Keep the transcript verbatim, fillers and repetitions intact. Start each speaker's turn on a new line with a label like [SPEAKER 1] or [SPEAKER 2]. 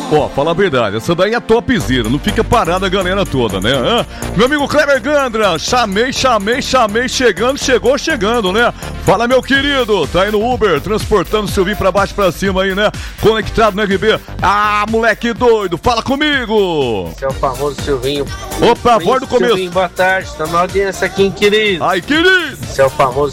[SPEAKER 1] Ó, fala a verdade, essa daí é topzera, não fica parada a galera toda, né? Hã? Meu amigo Kleber Gandra, chamei, chamei, chamei, chegando, chegou, chegando, né? Fala, meu querido, tá aí no Uber, transportando o Silvinho pra baixo, pra cima aí, né? Conectado no R B. Ah, moleque doido, fala comigo!
[SPEAKER 2] Esse é o famoso Silvinho.
[SPEAKER 1] Opa, a voz do começo.
[SPEAKER 2] Silvinho, boa tarde, tá na audiência aqui, querido.
[SPEAKER 1] Ai, querido!
[SPEAKER 2] Esse é o famoso